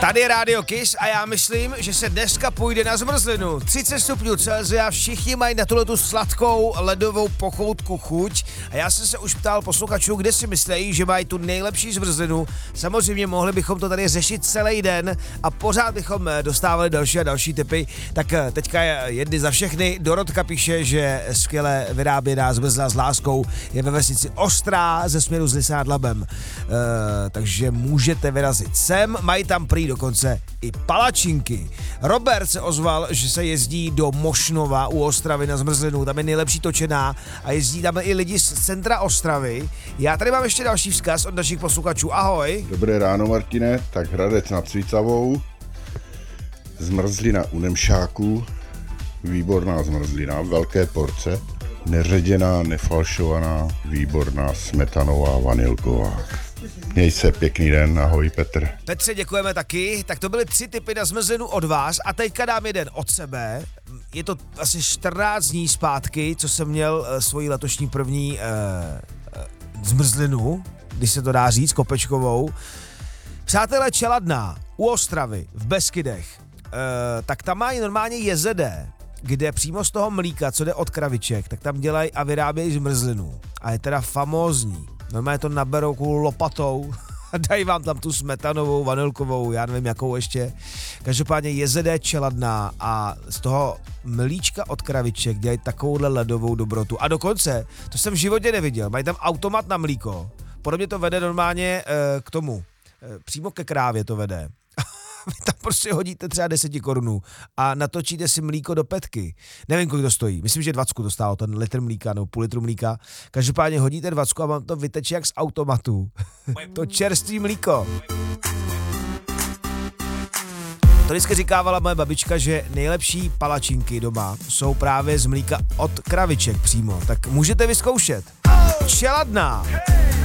Tady je Radio Kiss a já myslím, že se dneska půjde na zmrzlinu. 30 stupňů Celsia, všichni mají na tuhletu sladkou ledovou pochoutku chuť. A já jsem se už ptal posluchačů, kde si myslejí, že mají tu nejlepší zmrzlinu. Samozřejmě mohli bychom to tady řešit celý den a pořád bychom dostávali další a další tipy. Tak teďka jedny za všechny. Dorotka píše, že skvěle vyráběná zmrzlina s láskou je ve vesnici Ostrá ze směru Zlisa nad Labem. Takže můžete vyrazit sem, mají tam prý dokonce i palačinky. Robert se ozval, že se jezdí do Mošnova u Ostravy na zmrzlinu, tam je nejlepší točená a jezdí tam i lidi z centra Ostravy. Já tady mám ještě další vzkaz od našich posluchačů. Ahoj. Dobré ráno, Martine, tak Hradec nad Svitavou, zmrzlina u Nemšáků, výborná zmrzlina, velké porce, neředěná, nefalšovaná, výborná smetanová, vanilková. Měj se, pěkný den, ahoj Petr. Petře, děkujeme taky. Tak to byly 3 tipy na zmrzlinu od vás a teďka dám jeden od sebe. Je to asi 14 dní zpátky, co jsem měl svoji letošní první zmrzlinu, když se to dá říct, kopečkovou. Přátelé, Čeladná u Ostravy v Beskydech, tak tam mají normálně JZD, kde přímo z toho mlíka, co jde od kraviček, tak tam dělají a vyrábějí zmrzlinu. A je teda famózní. Normálně to naberou lopatou a dají vám tam tu smetanovou, vanilkovou, já nevím jakou ještě. Každopádně JZD Čeladná a z toho mlíčka od kraviček dělají takovouhle ledovou dobrotu. A dokonce, to jsem v životě neviděl, mají tam automat na mlíko. Podobně to vede normálně k tomu. Přímo ke krávě to vede. Vy tam prostě hodíte třeba 10 korunů a natočíte si mlíko do petky. Nevím, kolik to stojí. Myslím, že 20 to stálo, ten litr mlíka nebo půl litru mlíka. Každopádně hodíte 20 a vám to vyteče jak z automatu. To čerstvý mlíko. To vždycky říkávala moje babička, že nejlepší palačinky doma jsou právě z mlíka od kraviček přímo. Tak můžete vyzkoušet. Čeladná.